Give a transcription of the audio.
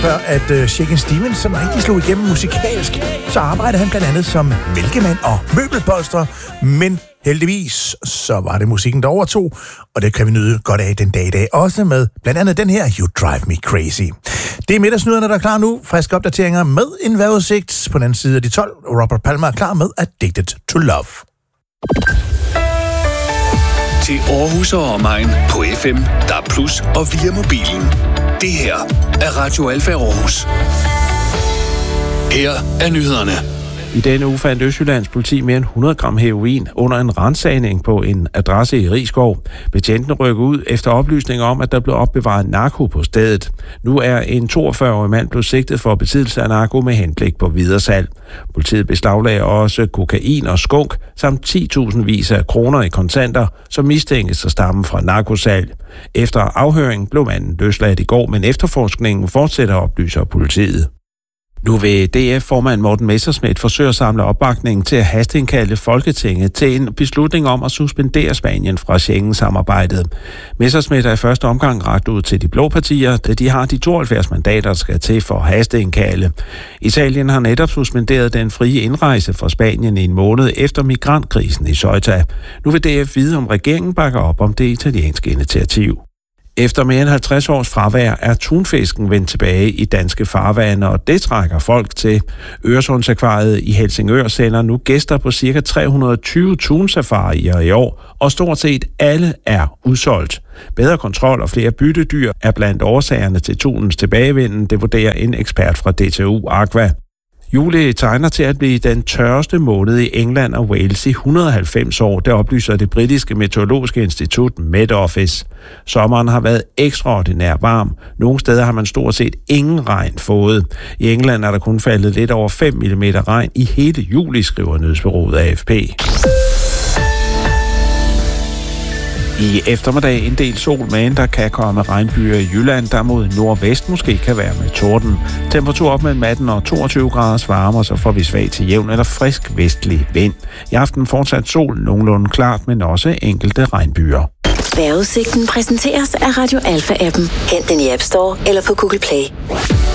før, at Shakin' Stevens, som rigtig slog igennem musikalsk, så arbejdede han blandt andet som mælkemand og møbelpolstrer, men heldigvis så var det musikken, der overtog, og det kan vi nyde godt af den dag i dag, også med blandt andet den her You Drive Me Crazy. Det er middagsnyderne, der er klar nu. Friske opdateringer med en vejrudsigt. På den anden side af de 12, Robert Palmer er klar med Addicted to Love. Til Aarhus og omegn på FM, DAB+ og via mobilen. Det her er Radio Alfa Aarhus. Her er nyhederne. I denne uge fandt Østjyllands politi mere end 100 gram heroin under en ransagning på en adresse i Risskov. Betjentene rykker ud efter oplysninger om, at der blev opbevaret narko på stedet. Nu er en 42-årig mand blevet sigtet for besiddelse af narko med henblik på videresalg. Politiet beslaglagde også kokain og skunk samt 10.000 vis af kroner i kontanter, som mistænkes at stamme fra narkosalg. Efter afhøringen blev manden løsladt i går, men efterforskningen fortsætter, oplyser politiet. Nu vil DF-formand Morten Messerschmidt forsøge at samle opbakning til at hasteindkalde Folketinget til en beslutning om at suspendere Spanien fra Schengen-samarbejdet. Messerschmidt er i første omgang rakt ud til de blå partier, da de har de 72 mandater, der skal til for at hasteindkalde. Italien har netop suspenderet den frie indrejse fra Spanien i en måned efter migrantkrisen i Ceuta. Nu vil DF vide, om regeringen bakker op om det italienske initiativ. Efter mere end 50 års fravær er tunfisken vendt tilbage i danske farvande, og det trækker folk til. Øresundsakvariet i Helsingør sender nu gæster på ca. 320 tunsafarier i år, og stort set alle er udsolgt. Bedre kontrol og flere byttedyr er blandt årsagerne til tunens tilbagevenden, det vurderer en ekspert fra DTU Aqua. Juli tegner til at blive den tørreste måned i England og Wales i 190 år, det oplyser det britiske meteorologiske institut Met Office. Sommeren har været ekstraordinært varm. Nogle steder har man stort set ingen regn fået. I England er der kun faldet lidt over 5 mm regn i hele juli, skriver nyhedsbureauet AFP. I eftermiddag en del sol, men der kan komme regnbyer i Jylland, der mod nordvest måske kan være med torden. Temperatur op mellem 18 og 22 graders varme, og så får vi svag til jævn eller frisk vestlig vind. I aften fortsat sol, nogenlunde klart, men også enkelte regnbyer. Vejrudsigten præsenteres af Radio Alfa-appen. Hent den i App Store eller på Google Play.